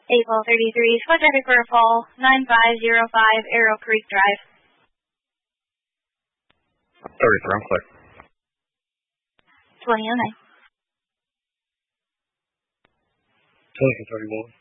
April 33, Squad Traffic for a Fall, 9505 Arrow Creek Drive. 33, I'm clear. 2009. 2031.